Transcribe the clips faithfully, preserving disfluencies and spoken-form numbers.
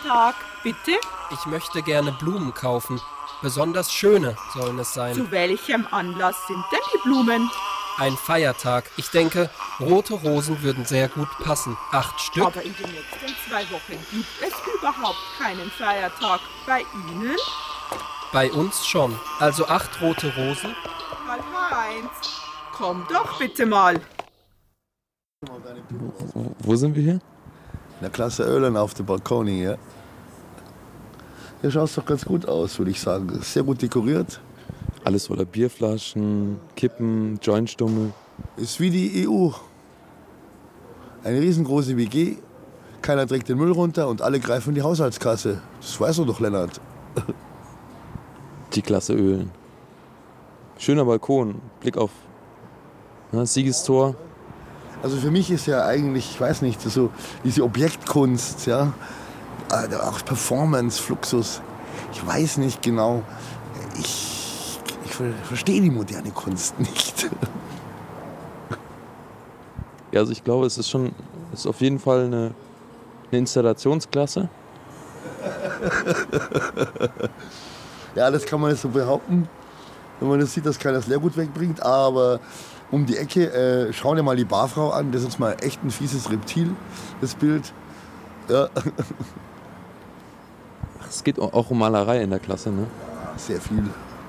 Tag, bitte? Ich möchte gerne Blumen kaufen. Besonders schöne sollen es sein. Zu welchem Anlass sind denn die Blumen? Ein Feiertag. Ich denke, rote Rosen würden sehr gut passen. Acht Stück. Aber in den nächsten zwei Wochen gibt es überhaupt keinen Feiertag. Bei Ihnen? Bei uns schon. Also acht rote Rosen. Karl-Heinz, komm doch bitte mal. Wo, wo sind wir hier? In der Klasse Ölen auf dem Balkon hier. Hier schaut es doch ganz gut aus, würde ich sagen. Sehr gut dekoriert. Alles voller Bierflaschen, Kippen, Jointstummel. Ist wie die E U. Eine riesengroße W G. Keiner trägt den Müll runter und alle greifen in die Haushaltskasse. Das weißt du doch, Lennart. Die Klasse Ölen. Schöner Balkon, Blick auf ne, Siegestor. Also für mich ist ja eigentlich, ich weiß nicht, so diese Objektkunst, ja, auch Performance, Fluxus. Ich weiß nicht genau. Ich, ich verstehe die moderne Kunst nicht. Ja, also ich glaube, es ist schon, es ist auf jeden Fall eine, eine Installationsklasse. Ja, das kann man jetzt so behaupten, wenn man das sieht, dass keiner das Leergut wegbringt. Aber um die Ecke, äh, schau dir mal die Barfrau an. Das ist mal echt ein fieses Reptil, das Bild. Ja. Es geht auch um Malerei in der Klasse, ne? Sehr viel.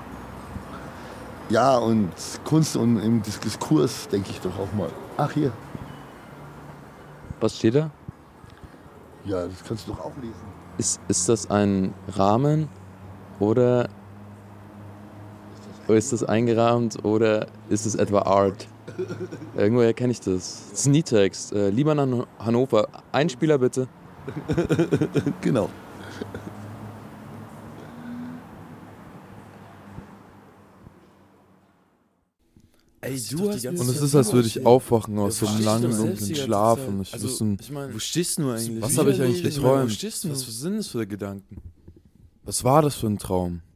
Ja, und Kunst und im Diskurs denke ich doch auch mal. Ach, hier. Was steht da? Ja, das kannst du doch auch lesen. Ist, ist das ein Rahmen oder, oder ist das eingerahmt oder ist es etwa Art? Irgendwoher kenne ich das. Das ist ein Liedtext. Äh, lieber nach Hannover. Einspieler bitte. Genau. Ey, du hast Und es ist, als würde ich aufwachen aus so einem langen, dunklen Schlaf und ich also, wüsste, ich mein, wo stehst du eigentlich? Was habe ich eigentlich geträumt? geträumt? Wo stehst du? Was sind das für Gedanken? Was war das für ein Traum?